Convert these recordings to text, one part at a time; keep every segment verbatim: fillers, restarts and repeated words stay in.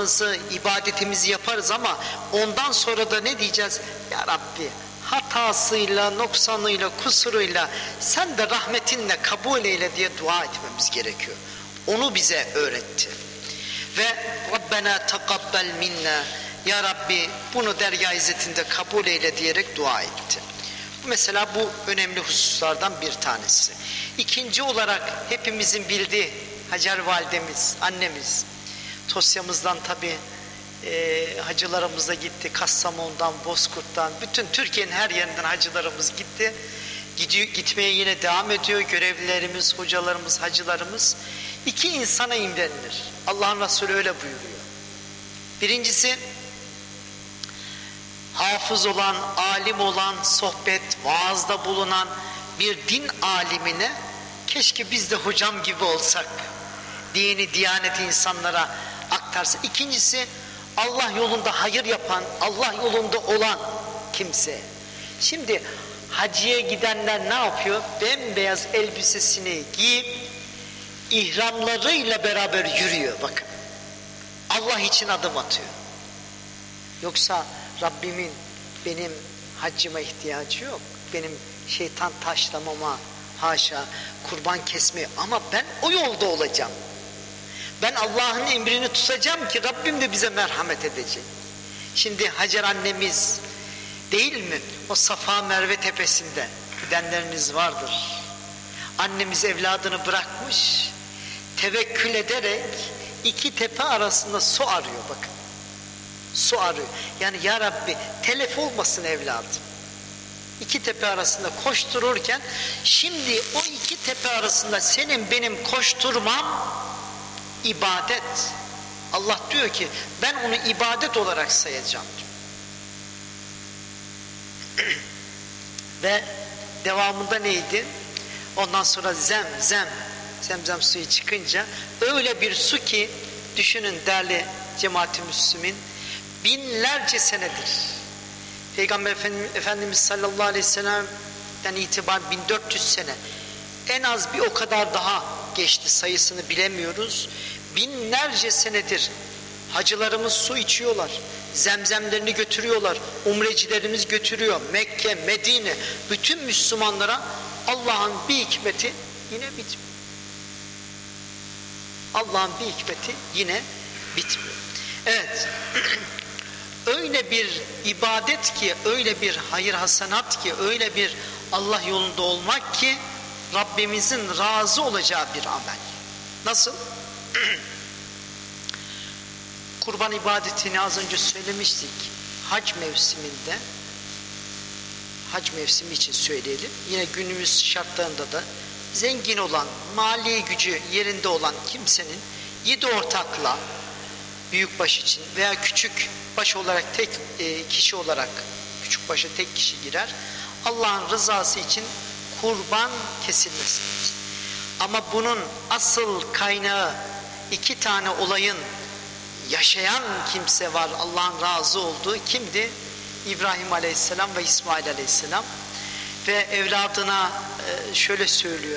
namazımızı, ibadetimizi yaparız ama ondan sonra da ne diyeceğiz? Ya Rabbi, hatasıyla, noksanıyla, kusuruyla sen de rahmetinle kabul eyle diye dua etmemiz gerekiyor. Onu bize öğretti. Ve Rabbena tekabbel minna, ya Rabbi bunu derya izzetinde kabul eyle diyerek dua etti. Mesela bu önemli hususlardan bir tanesi. İkinci olarak hepimizin bildiği Hacer validemiz, annemiz, Tosya'mızdan tabi e, hacılarımız da gitti. Kastamonu'dan, Bozkurt'tan, bütün Türkiye'nin her yerinden hacılarımız gitti. Gidiyor, gitmeye yine devam ediyor. Görevlilerimiz, hocalarımız, hacılarımız. İki insana imrenilir. Allah'ın Resulü öyle buyuruyor. Birincisi, hafız olan, alim olan, sohbet, vaazda bulunan bir din alimine keşke biz de hocam gibi olsak, dini, diyaneti insanlara aktarsın. İkincisi, Allah yolunda hayır yapan, Allah yolunda olan kimse. Şimdi hacıya gidenler ne yapıyor? Bembeyaz elbisesini giyip ihramlarıyla beraber yürüyor, bakın. Allah için adım atıyor. Yoksa Rabbimin benim haccıma ihtiyacı yok. Benim şeytan taşlamama, haşa, kurban kesmeye, ama ben o yolda olacağım. Ben Allah'ın emrini tutacağım ki Rabbim de bize merhamet edecek. Şimdi Hacer annemiz değil mi? O Safa Merve tepesinde gidenleriniz vardır. Annemiz evladını bırakmış, tevekkül ederek iki tepe arasında su arıyor, bakın. Su arıyor. Yani ya Rabbi telef olmasın evladım. İki tepe arasında koştururken şimdi o iki tepe arasında senin benim koşturmam ibadet. Allah diyor ki ben onu ibadet olarak sayacağım diyor. Ve devamında neydi? Ondan sonra zem zem zemzem suyu çıkınca öyle bir su ki düşünün değerli cemaat-i Müslümin, binlerce senedir Peygamber Efendimiz sallallahu aleyhi ve sellem'den itibaren bin dört yüz sene, en az bir o kadar daha geçti, sayısını bilemiyoruz. Binlerce senedir hacılarımız su içiyorlar, zemzemlerini götürüyorlar, umrecilerimiz götürüyor, Mekke, Medine, bütün Müslümanlara Allah'ın bir hikmeti yine bitmiyor. Allah'ın bir hikmeti yine bitmiyor. Evet. Öyle bir ibadet ki, öyle bir hayır hasenat ki, öyle bir Allah yolunda olmak ki Rabbimizin razı olacağı bir amel. Nasıl? Kurban ibadetini az önce söylemiştik. Hac mevsiminde, hac mevsimi için söyleyelim. Yine günümüz şartlarında da zengin olan, mali gücü yerinde olan kimsenin yedi ortakla, büyükbaş için veya küçük baş olarak tek e, kişi olarak, küçük başa tek kişi girer. Allah'ın rızası için kurban kesilmesi. Ama bunun asıl kaynağı iki tane olayın yaşayan kimse var, Allah'ın razı olduğu. Kimdi? İbrahim Aleyhisselam ve İsmail Aleyhisselam. Ve evladına e, şöyle söylüyor.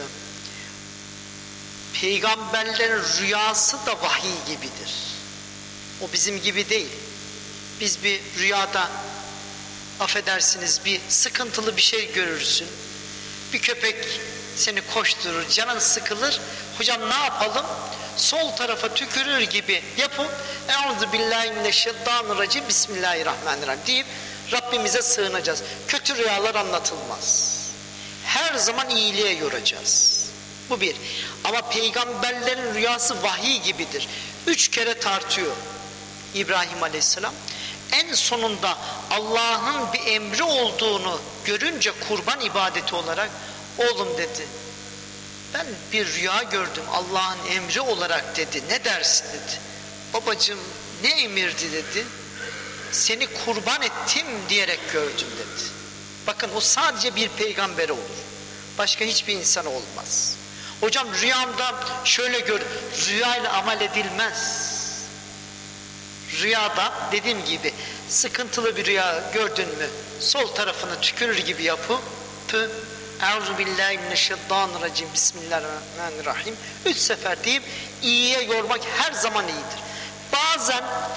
Peygamberlerin rüyası da vahiy gibidir. O bizim gibi değil. Biz bir rüyada, affedersiniz, bir sıkıntılı bir şey görürsün. Bir köpek seni koşturur, canın sıkılır. Hocam ne yapalım? Sol tarafa tükürür gibi yapıp Euzubillahimineşşeytanirracim Bismillahirrahmanirrahim deyip Rabbimize sığınacağız. Kötü rüyalar anlatılmaz. Her zaman iyiliğe yoracağız. Bu bir. Ama peygamberlerin rüyası vahiy gibidir. Üç kere tartıyor İbrahim Aleyhisselam. En sonunda Allah'ın bir emri olduğunu görünce kurban ibadeti olarak, oğlum dedi, ben bir rüya gördüm Allah'ın emri olarak dedi, ne dersin dedi. Babacığım ne emirdi dedi. Seni kurban ettim diyerek gördüm dedi. Bakın o sadece bir peygambere olur. Başka hiçbir insana olmaz. Hocam rüyamda şöyle gör, rüyayla amel edilmez. Rüyada dediğim gibi sıkıntılı bir rüya gördün mü sol tarafını tükürür gibi yapıp Euzubillahimineşşeytanirracim Bismillahirrahmanirrahim üç sefer deyip iyiye yormak her zaman iyidir. Bazen